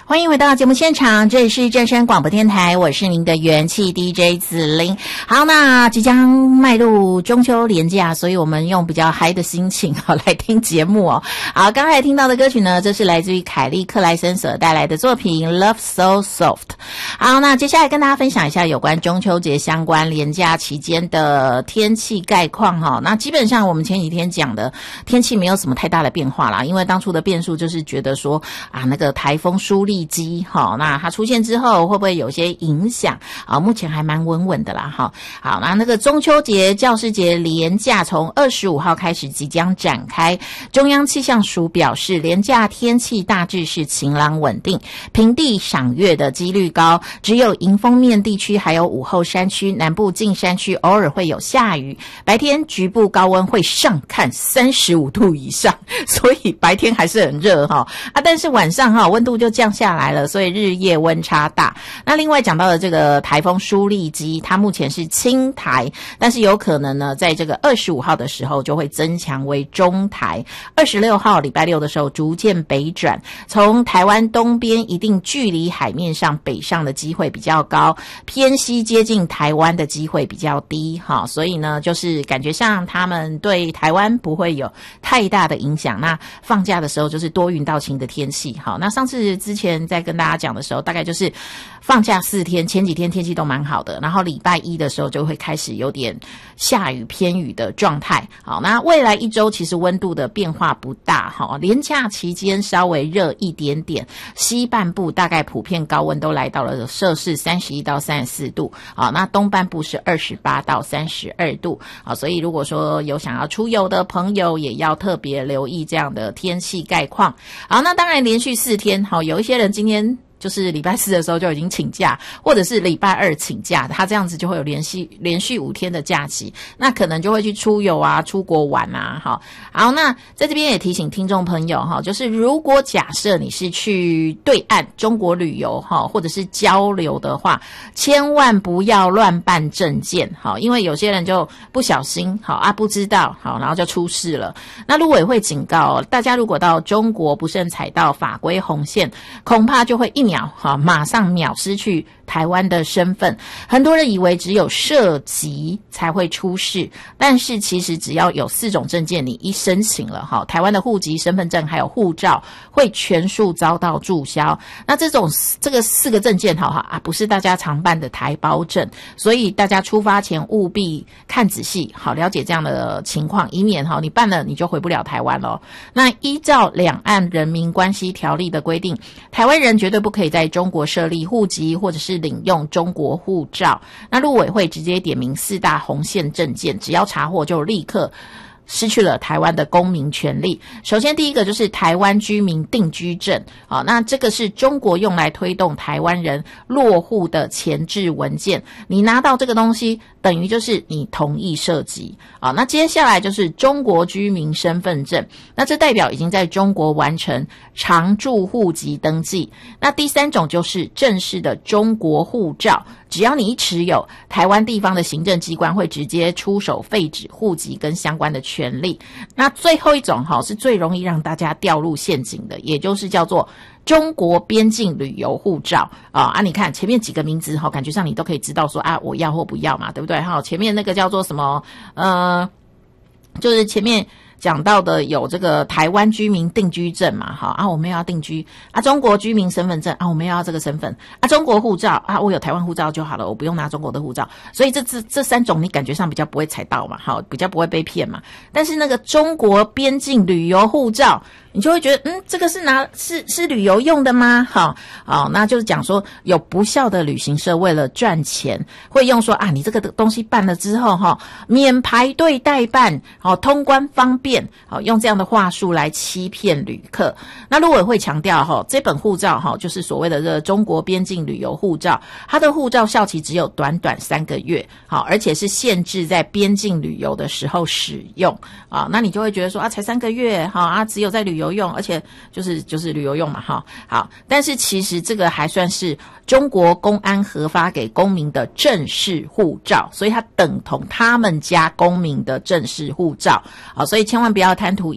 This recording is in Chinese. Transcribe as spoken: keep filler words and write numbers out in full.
欢迎回到节目现场，这里是正声广播电台，我是您的元气 D J 子琳。好，那即将迈入中秋连假，所以我们用比较嗨的心情好来听节目哦。好，刚才听到的歌曲呢，这是来自于凯利克莱森所带来的作品 Love So Soft。好，那接下来跟大家分享一下有关中秋节相关连假期间的天气概况哈。那基本上我们前几天讲的天气没有什么太大的变化啦，因为当初的变数就是觉得说啊，那个台风舒力机哈，那它出现之后会不会有些影响啊？目前还蛮稳稳的啦哈。好，那那个中秋节教师节连假从二十五号开始即将展开，中央气象署表示，连假天气大致是晴朗稳定，平地赏月的几率高，只有迎风面地区还有午后山区、南部近山区偶尔会有下雨，白天局部高温会上看三十五度以上，所以白天还是很热哈啊，但是晚上哈温度就降下来了，所以日夜温差大。那另外讲到的这个台风舒力基，它目前是轻台，但是有可能呢在这个二十五号的时候就会增强为中台，二十六号礼拜六的时候逐渐北转，从台湾东边一定距离海面上北上的机会比较高，偏西接近台湾的机会比较低哈，所以呢就是感觉上他们对台湾不会有太大的影响。那放假的时候就是多云到晴的天气。好，那上次之前在跟大家讲的时候，大概就是放假四天，前几天天气都蛮好的，然后礼拜一的时候就会开始有点下雨偏雨的状态。好，那未来一周其实温度的变化不大，好，连假期间稍微热一点点，西半部大概普遍高温都来到了摄氏三十一到三十四度，好，那东半部是二十八到三十二度，好，所以如果说有想要出游的朋友，也要特别留意这样的天气概况。好，那当然连续四天，好，有一些人今天就是礼拜四的时候就已经请假，或者是礼拜二请假，他这样子就会有连续连续五天的假期，那可能就会去出游啊，出国玩啊。好，好，那在这边也提醒听众朋友哈，就是如果假设你是去对岸中国旅游哈，或者是交流的话，千万不要乱办证件，好，因为有些人就不小心好啊，不知道好，然后就出事了。那陆委会警告大家，如果到中国不慎踩到法规红线，恐怕就会一秒哈，马上秒失去台湾的身份。很多人以为只有涉及才会出事，但是其实只要有四种证件你一申请了哈，台湾的户籍、身份证还有护照会全数遭到注销。那这种这个四个证件哈哈啊，不是大家常办的台胞证，所以大家出发前务必看仔细，好了解这样的情况，以免哈你办了你就回不了台湾了。那依照两岸人民关系条例的规定，台湾人绝对不可以在中国设立户籍或者是领用中国护照。那陆委会直接点名四大红线证件，只要查获就立刻失去了台湾的公民权利。首先第一个就是台湾居民定居证，好，那这个是中国用来推动台湾人落户的前置文件，你拿到这个东西等于就是你同意涉及。好，那接下来就是中国居民身份证，那这代表已经在中国完成常住户籍登记。那第三种就是正式的中国护照，只要你一持有，台湾地方的行政机关会直接出手废止户籍跟相关的权利。那最后一种哈是最容易让大家掉入陷阱的，也就是叫做中国边境旅游护照啊啊！你看前面几个名字哈，感觉上你都可以知道说啊，我要或不要嘛，对不对？哈，前面那个叫做什么呃，就是前面讲到的有这个台湾居民定居证嘛，好啊，我们要定居啊，中国居民身份证啊，我们要这个身份啊，中国护照啊，我有台湾护照就好了，我不用拿中国的护照，所以这这这三种你感觉上比较不会踩到嘛，好，比较不会被骗嘛。但是那个中国边境旅游护照，你就会觉得嗯，这个是拿是是旅游用的吗？好，好，那就是讲说有不肖的旅行社为了赚钱，会用说啊，你这个东西办了之后哈，免排队代办，好，通关方便，好，用这样的话术来欺骗旅客。那陆委会强调哈，这本护照哈，就是所谓的这个中国边境旅游护照，它的护照效期只有短短三个月，好，而且是限制在边境旅游的时候使用啊。那你就会觉得说啊，才三个月，好啊，只有在旅游用，而且就是就是旅游用嘛，哈，好，但是其实这个还算是中国公安核发给公民的正式护照，所以它等同他们家公民的正式护照，好，所以千万不要贪图